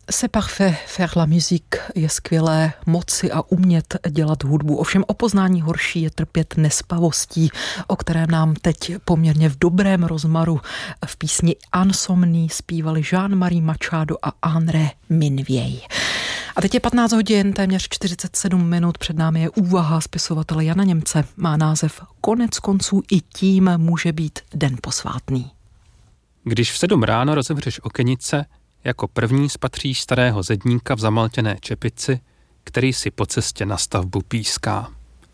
C'est parfait faire la musique, je skvělé moci a umět dělat hudbu. Ovšem o poznání horší je trpět nespavostí, o které nám teď poměrně v dobrém rozmaru v písni Insomnie zpívali Jean-Marie Machado a André Minvier. A teď je 15 hodin, téměř 47 minut, před námi je úvaha spisovatele Jana Němce. Má název Konec konců i tím může být den posvátný. Když v 7 ráno rozevřeš okenice, jako první spatříš starého zedníka v zamaltěné čepici, který si po cestě na stavbu píská.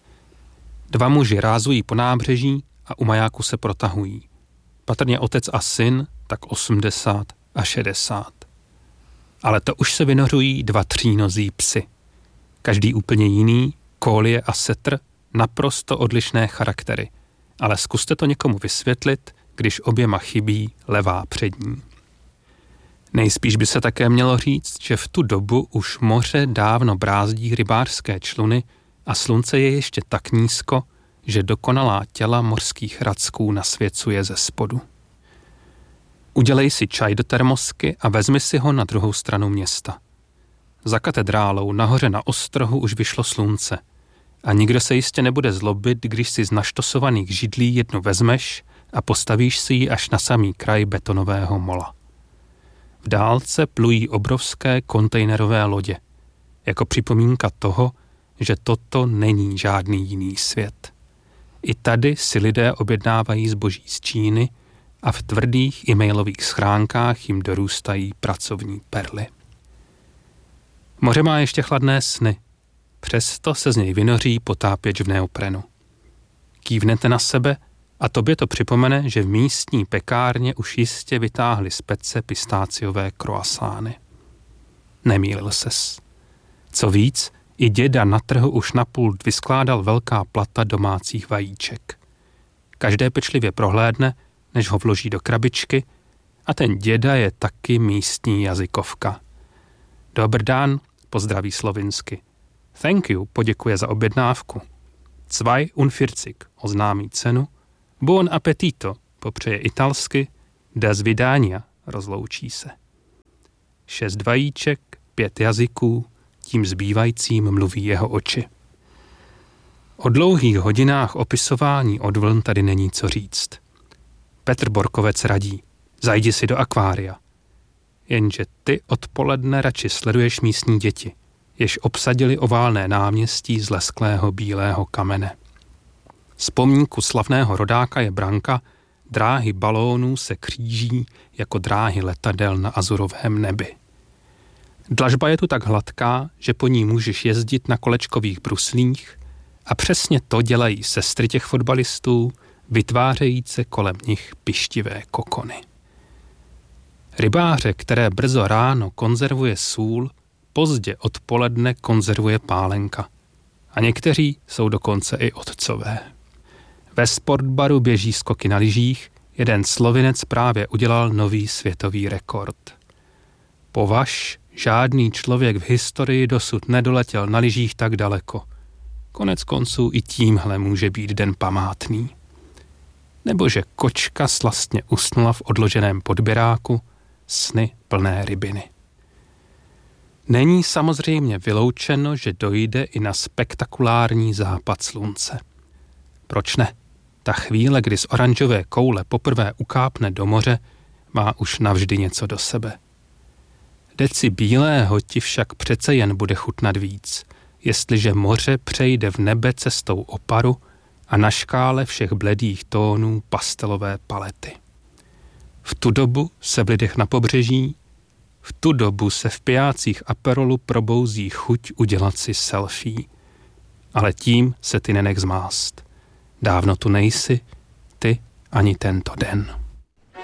2 muži rázují po nábřeží a u majáku se protahují. Patrně otec a syn, tak 80 a 60. Ale to už se vynořují 2 třínozí psy. Každý úplně jiný, kólie a setr, naprosto odlišné charaktery. Ale zkuste to někomu vysvětlit, když oběma chybí levá přední. Nejspíš by se také mělo říct, že v tu dobu už moře dávno brázdí rybářské čluny a slunce je ještě tak nízko, že dokonalá těla mořských racků nasvěcuje ze spodu. Udělej si čaj do termosky a vezmi si ho na druhou stranu města. Za katedrálou nahoře na ostrohu už vyšlo slunce a nikdo se jistě nebude zlobit, když si z naštosovaných židlí jednu vezmeš a postavíš si ji až na samý kraj betonového mola. V dálce plují obrovské kontejnerové lodě, jako připomínka toho, že toto není žádný jiný svět. I tady si lidé objednávají zboží z Číny a v tvrdých e-mailových schránkách jim dorůstají pracovní perly. Moře má ještě chladné sny, přesto se z něj vynoří potápěč v neoprenu. Kývnete na sebe a tobě to připomene, že v místní pekárně už jistě vytáhli z pece pistáciové croissány. Nemýlil ses. Co víc, i děda na trhu už na pult vyskládal velká plata domácích vajíček. Každé pečlivě prohlédne, než ho vloží do krabičky, a ten děda je taky místní jazykovka. Dobr dan, pozdraví slovinsky. Thank you, poděkuje za objednávku. 42 oznámí cenu. Buon appetito, popřeje italsky. Das vidania, rozloučí se. 6 vajíček, 5 jazyků, tím zbývajícím mluví jeho oči. O dlouhých hodinách opisování od vln tady není co říct. Petr Borkovec radí, zajdi si do akvária. Jenže ty odpoledne radši sleduješ místní děti, jež obsadili oválné náměstí z lesklého bílého kamene. Z pomníku slavného rodáka je branka, dráhy balónů se kříží jako dráhy letadel na azurovém nebi. Dlažba je tu tak hladká, že po ní můžeš jezdit na kolečkových bruslích a přesně to dělají sestry těch fotbalistů, vytvářejíce kolem nich pyštivé kokony. Rybáře, které brzo ráno konzervuje sůl, pozdě odpoledne konzervuje pálenka. A někteří jsou dokonce i otcové. Ve sportbaru běží skoky na lyžích, jeden Slovinec právě udělal nový světový rekord. Považ, žádný člověk v historii dosud nedoletěl na lyžích tak daleko. Konec konců i tímhle může být den památný. Nebo že kočka slastně usnula v odloženém podběráku, sny plné rybiny. Není samozřejmě vyloučeno, že dojde i na spektakulární západ slunce. Proč ne? Ta chvíle, kdy z oranžové koule poprvé ukápne do moře, má už navždy něco do sebe. Deci bílého ti však přece jen bude chutnat víc, jestliže moře přejde v nebe cestou oparu a na škále všech bledých tónů pastelové palety. V tu dobu se v lidech na pobřeží, v tu dobu se v pijácích Aperolu probouzí chuť udělat si selfie. Ale tím se ty nenech zmást. Dávno tu nejsi, ty ani tento den.